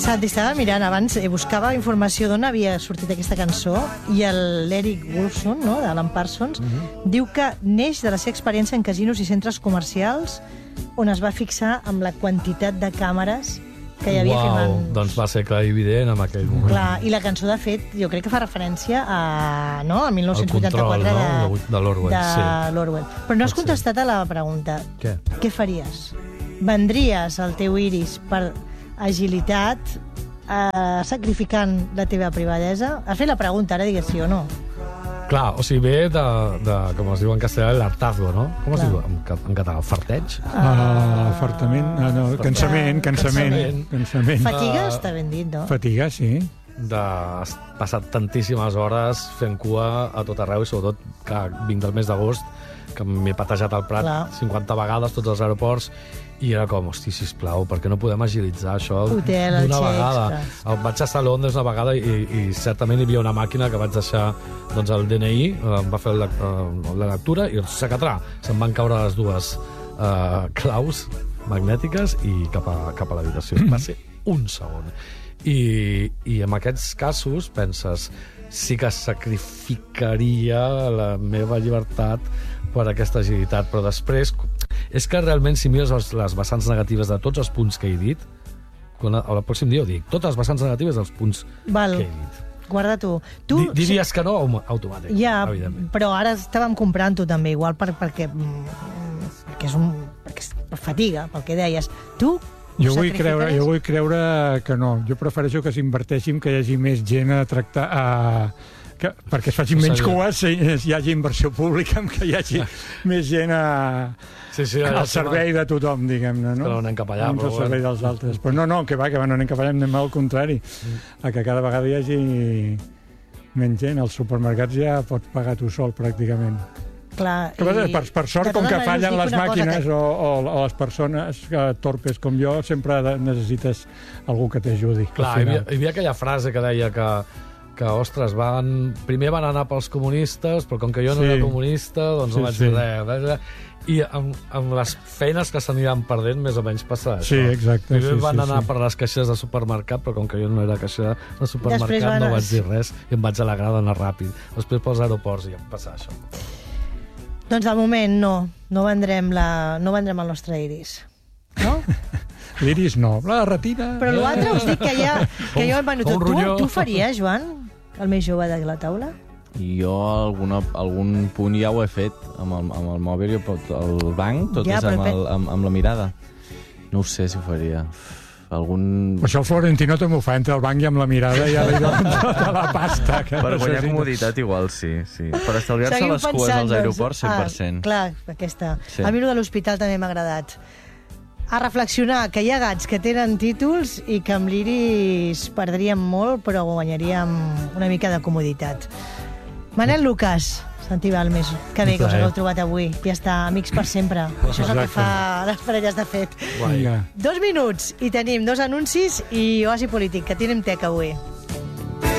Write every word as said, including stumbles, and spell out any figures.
Santi, estava mirant abans, eh, buscava informació d'on havia sortit aquesta cançó i l'Eric Woolfson, no?, d'Alan Parsons, mm-hmm. diu que neix de la seva experiència en casinos i centres comercials on es va fixar amb la quantitat de càmeres que hi havia Uau, filmant. Doncs va ser clar i evident en aquell moment. Clar, i la cançó, de fet, jo crec que fa referència a, no, a mil nou-cents vuitanta-quatre el control, no? de, de l'Orwell. de sí. l'Orwell. Però no has contestat a la pregunta. Què? Què faries? Vendries el teu iris per agilitat, eh, sacrificant la teva privadesa? Has fet la pregunta, ara digues sí o no. Clar, o sigui, ve de, de com es diu en castellà, l'hartazgo, no? Com es Clar. diu en, en català? Farteig? Uh, fartament, ah, no, cansament, cansament, Cansament. cansament. Fatiga Uh, està ben dit, no? Fatiga, sí. De passat tantíssimes hores fent cua a tot arreu i sobretot que vinc del mes d'agost que m'he patejat al Prat Clar. cinquanta vegades tots els aeroports i era com, hosti, sisplau, per què no podem agilitzar això Hotel, el d'una xecs, vegada? clar. El vaig estar a Londres una vegada i, i certament hi havia una màquina que vaig deixar doncs, el D N I, eh, em va fer la, eh, la lectura i s'acatrà. Se'm van caure les dues eh, claus magnètiques i cap a, cap a l'habitació. Va ser un segon. I, I en aquests casos penses sí que sacrificaria la meva llibertat per aquesta agilitat, però després és que realment si mires les, les vessants negatives de tots els punts que he dit, quan al pròxim dia ho dic, totes les vessants negatives dels punts Val. que he dit. Guarda tu. tu Di, diries que no automàtic, ja, evidentment. però ara estàvem comprant-ho també, igual per, perquè, mm, perquè, és un, perquè és per fatiga, pel que deies. Tu Jo vull, creure, jo vull creure que no. Jo prefereixo que s'inverteixi en que hi hagi més gent a tractar... A, que, perquè es facin menys cues, si hi hagi inversió pública, en que hi hagi més gent a, sí, sí, al servei de tothom, diguem-ne. No? Que no anem cap allà. No, Però al servei bueno. dels altres. Però no, no, que va, que va, no anem cap allà, anem al contrari. A que cada vegada hi hagi menys gent. Als supermercats ja pots pagar tu sol, pràcticament. Clar, Que, i... per, per sort, com que fallen les màquines que... o, o, o les persones que torpes com jo, sempre necessites algú que t'ajudi. Clar, hi havia, hi havia aquella frase que deia que, que ostres, van, primer van anar pels comunistes, però com que jo no Sí. era comunista, doncs Sí, no vaig sí. dir res. I amb, amb les feines que s'aniran perdent, més o menys passa això. Sí, exacte. Primer sí, van sí, anar sí. per les caixes de supermercat, però com que jo no era caixera de supermercat, van... no vaig dir res i em vaig alegrar d'anar ràpid. Després pels aeroports i em passa això. Doncs de moment no, no vendrem, la, no vendrem el nostre iris. No? L'iris no, la retina... Però l'altre us dic que ja... Que jo, bueno, tu, un tu, ronyó. tu faries, Joan, el més jove de la taula? Jo alguna, algun punt ja ho he fet amb el, amb el mòbil, jo, el banc, tot Ja, és amb, però- el, amb, amb la mirada. No ho sé si ho faria. Algun... Això el Florentino també ho fa, entre el banc i amb la mirada ja li donen tota la pasta. Que Per guanyar necessita. comoditat igual sí, sí. Per estalviar-se Seguim les cues pensant, als doncs. aeroports cent per cent. Ah, clar, aquesta. Sí. A mi el de l'hospital també m'ha agradat. A reflexionar que hi ha gats que tenen títols i que amb l'iris perdríem molt, però guanyaríem una mica de comoditat. Manel Lucas, Santi Balmes, que bé que us hagueu trobat avui. Ja està, amics per sempre. Això és el que Exacte. fa les parelles de fet. Vinga. Dos minuts i tenim dos anuncis i Oasi Polític, que tenim tec avui.